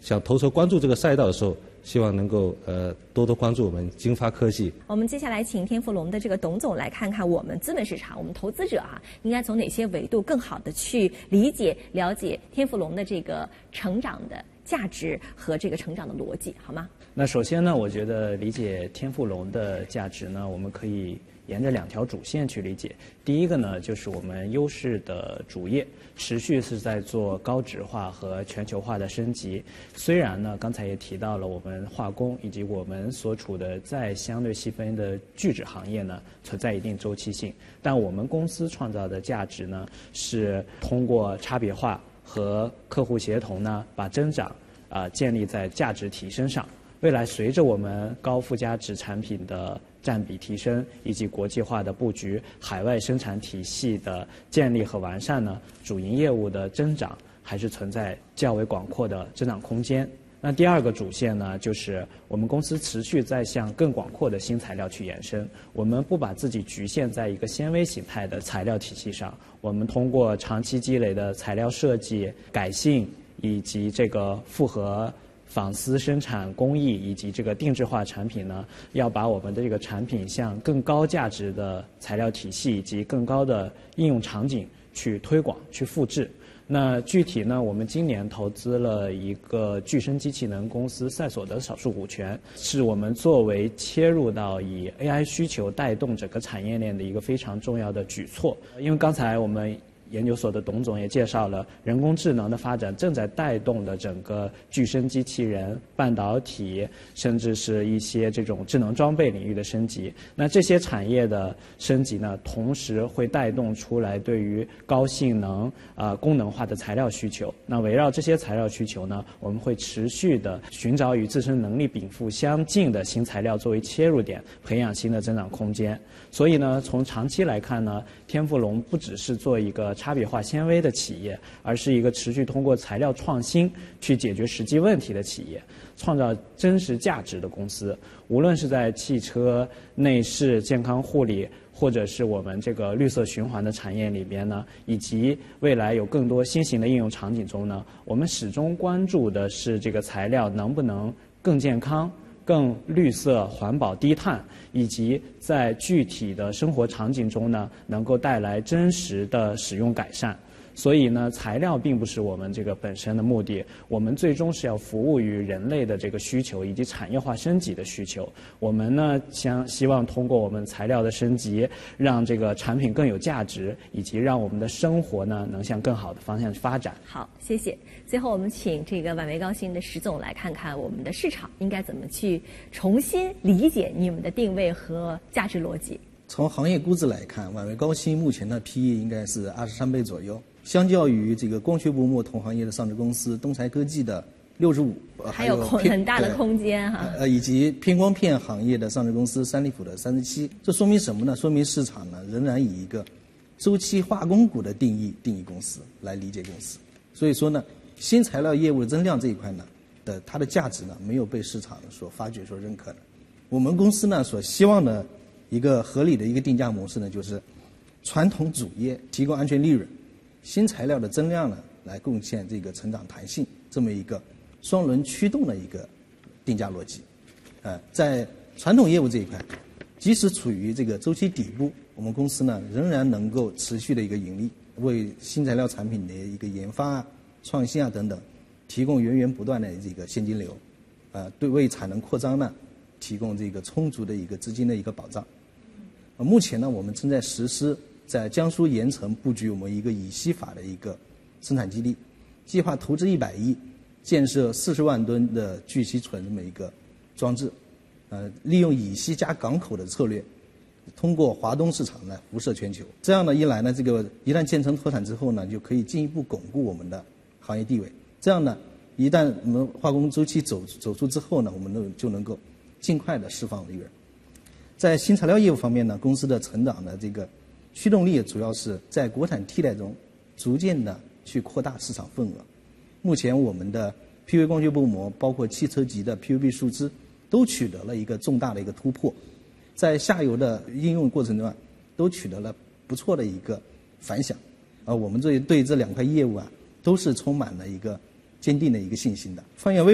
想投车关注这个赛道的时候，希望能够多多关注我们金发科技。 我们接下来请天妇龙的这个董总来看看我们资本市场，我们投资者应该从哪些维度更好的去理解、了解天妇龙的这个成长的价值和这个成长的逻辑，好吗？ 那首先呢，我觉得理解天妇龙的价值呢，我们可以沿着2条主线去理解。第一个呢，就是我们优势的主业持续是在做高质化和全球化的升级。虽然呢，刚才也提到了我们化工以及我们所处的在相对细分的聚酯行业呢，存在一定周期性，但我们公司创造的价值呢，是通过差别化和客户协同呢，把增长建立在价值提升上。未来随着我们高附加值产品的占比提升，以及国际化的布局、海外生产体系的建立和完善呢，主营业务的增长还是存在较为广阔的增长空间。那第二个主线呢，就是我们公司持续在向更广阔的新材料去延伸。我们不把自己局限在一个纤维形态的材料体系上，我们通过长期积累的材料设计、改性以及这个复合纺丝生产工艺以及这个定制化产品呢，要把我们的这个产品向更高价值的材料体系以及更高的应用场景去推广、去复制。那具体呢，我们今年投资了一个具身机器能公司赛索的少数股权，是我们作为切入到以 AI 需求带动整个产业链的一个非常重要的举措。因为刚才我们研究所的董总也介绍了，人工智能的发展正在带动的整个具身机器人、半导体，甚至是一些这种智能装备领域的升级。那这些产业的升级呢，同时会带动出来对于高性能、功能化的材料需求。那围绕这些材料需求呢，我们会持续的寻找与自身能力禀赋相近的新材料作为切入点，培养新的增长空间。所以呢，从长期来看呢，天妇龙不只是做一个差别化纤维的企业，而是一个持续通过材料创新去解决实际问题的企业，创造真实价值的公司。无论是在汽车、内饰、健康护理，或者是我们这个绿色循环的产业里边呢，以及未来有更多新型的应用场景中呢，我们始终关注的是这个材料能不能更健康、更绿色、环保、低碳，以及在具体的生活场景中呢，能够带来真实的使用改善。所以呢，材料并不是我们这个本身的目的，我们最终是要服务于人类的这个需求以及产业化升级的需求。我们呢，希望通过我们材料的升级，让这个产品更有价值，以及让我们的生活呢能向更好的方向去发展。 好，谢谢。最后我们请这个挽维高新的石总来看看我们的市场应该怎么去重新理解你们的定位和价值逻辑。 从行业估值来看，挽维高新目前的 PE 应该是23倍左右，相较于这个光学薄膜同行业的上市公司东财科技的65， 还有很大的空间以及偏光片行业的上市公司三利府的37。这说明什么呢？说明市场呢仍然以一个周期化工股的定义公司来理解公司。所以说呢，新材料业务的增量这一块呢它的价值呢没有被市场所发掘、所认可的。我们公司呢所希望的一个合理的一个定价模式呢，就是传统主业提供安全利润，新材料的增量呢来贡献这个成长弹性，这么一个双轮驱动的一个定价逻辑。在传统业务这一块，即使处于这个周期底部，我们公司呢仍然能够持续的一个盈利，为新材料产品的一个研发创新等等提供源源不断的这个现金流，对为产能扩张呢提供这个充足的一个资金的一个保障。目前呢，我们正在实施在江苏盐城布局我们一个乙烯法的一个生产基地，计划投资100亿，建设40万吨的聚乙醇这么一个装置，利用乙烯加港口的策略，通过华东市场来辐射全球。这样呢一来呢，这个一旦建成脱产之后呢，就可以进一步巩固我们的行业地位。这样呢，一旦我们化工周期走出之后呢，我们就能够尽快的释放利润。在新材料业务方面呢，公司的成长的这个驱动力主要是在国产替代中逐渐的去扩大市场份额。目前我们的 PV 光学薄膜，包括汽车级的 PVB 树脂，都取得了一个重大的一个突破，在下游的应用过程中都取得了不错的一个反响。我们对这2块业务都是充满了一个坚定的一个信心的。放眼未